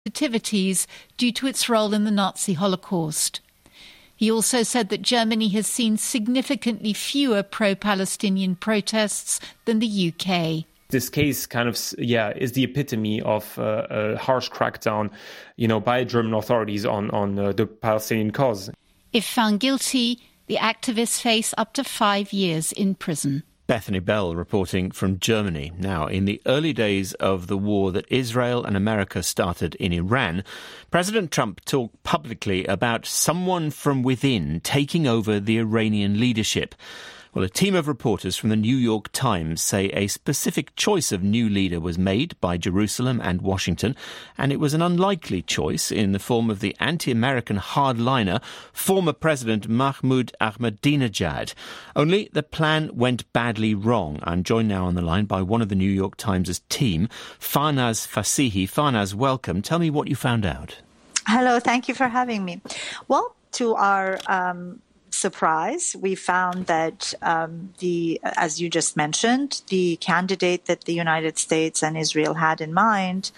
sensitivities due to its role in the Nazi Holocaust. He also said that Germany has seen significantly fewer pro-Palestinian protests than the UK. This case kind of, is the epitome of a harsh crackdown, by German authorities on the Palestinian cause. If found guilty, the activists face up to 5 years in prison. Bethany Bell reporting from Germany. Now, in the early days of the war that Israel and America started in Iran, President Trump talked publicly about someone from within taking over the Iranian leadership. Well, a team of reporters from the New York Times say a specific choice of new leader was made by Jerusalem and Washington, and it was an unlikely choice in the form of the anti-American hardliner, former President Mahmoud Ahmadinejad. Only the plan went badly wrong. I'm joined now on the line by one of the New York Times' team, Farnaz Fassihi. Farnaz, welcome. Tell me what you found out. Hello, thank you for having me. Well, to our surprise, we found that as you just mentioned, the candidate that the United States and Israel had in mind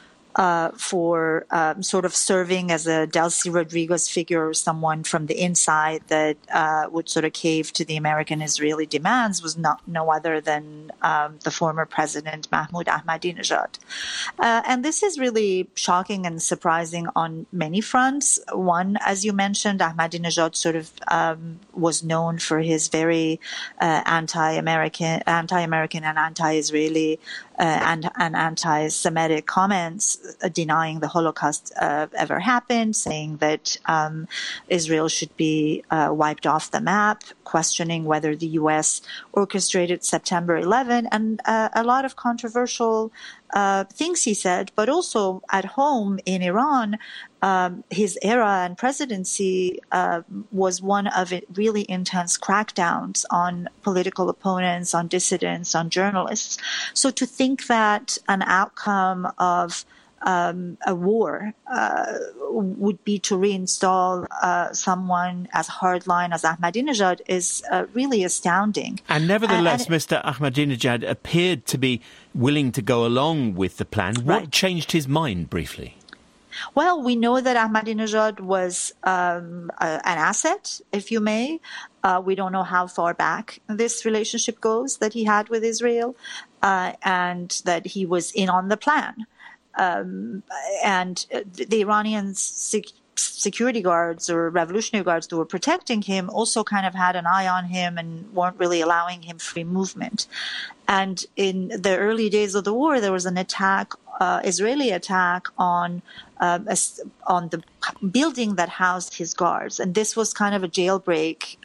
for sort of serving as a Delcy Rodriguez figure, or someone from the inside that would sort of cave to the American-Israeli demands, was no other than the former president Mahmoud Ahmadinejad. And this is really shocking and surprising on many fronts. One, as you mentioned, Ahmadinejad sort of was known for his very anti-American and anti-Israeli and anti-Semitic comments, denying the Holocaust ever happened, saying that Israel should be wiped off the map, questioning whether the U.S. orchestrated September 11, and a lot of controversial things he said. But also at home in Iran, his era and presidency was one of really intense crackdowns on political opponents, on dissidents, on journalists. So to think that an outcome of a war would be to reinstall someone as hardline as Ahmadinejad is really astounding. And nevertheless, Mr. Ahmadinejad appeared to be willing to go along with the plan. What changed his mind, briefly? Well, we know that Ahmadinejad was an asset, if you may. We don't know how far back this relationship goes that he had with Israel, and that he was in on the plan. And the Iranian security guards or revolutionary guards who were protecting him also kind of had an eye on him and weren't really allowing him free movement. And in the early days of the war, there was an attack, Israeli attack on the building that housed his guards. And this was kind of a jailbreak,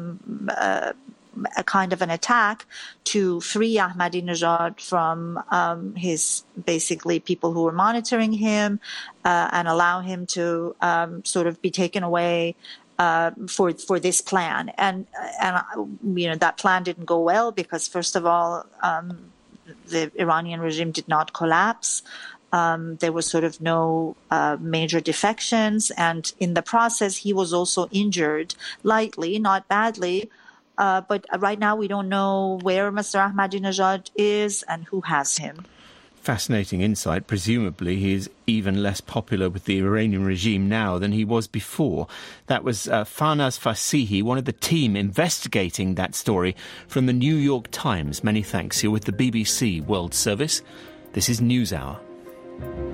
a kind of an attack to free Ahmadinejad from his basically people who were monitoring him and allow him to sort of be taken away for this plan. And that plan didn't go well because, first of all, the Iranian regime did not collapse. There was sort of no major defections. And in the process, he was also injured lightly, not badly. But right now, we don't know where Mr. Ahmadinejad is and who has him. Fascinating insight. Presumably, he is even less popular with the Iranian regime now than he was before. That was Farnaz Fassihi, one of the team investigating that story from the New York Times. Many thanks. You're with the BBC World Service. This is NewsHour.